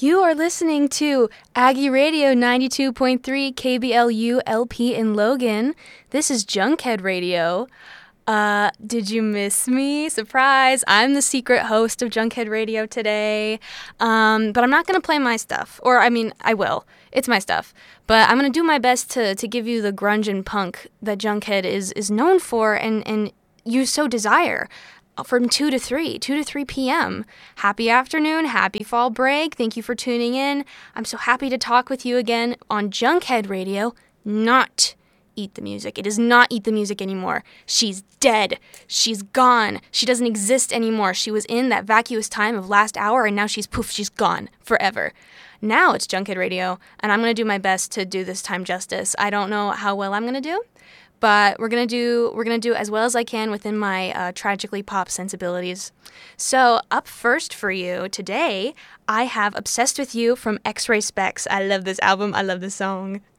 You are listening to Aggie Radio 92.3 KBLU LP in Logan. This is Junkhead Radio. Did you miss me? Surprise! I'm the secret host of Junkhead Radio today. But I'm not going to play my stuff. Or, I mean, I will. It's my stuff. But I'm going to do my best to give you the grunge and punk that Junkhead is known for and you so desire. From 2 to 3 p.m. Happy afternoon, happy fall break. Thank you for tuning in. I'm so happy to talk with you again on Junkhead Radio, not Eat the Music. It is not Eat the Music anymore. She's dead. She's gone. She doesn't exist anymore. She was in that vacuous time of last hour, and now she's gone forever. Now it's Junkhead Radio, and I'm going to do my best to do this time justice. I don't know how well I'm going to do, but we're gonna do as well as I can within my tragically pop sensibilities. So up first for you today, I have "Obsessed with You" from X-Ray Spex. I love this album. I love this song.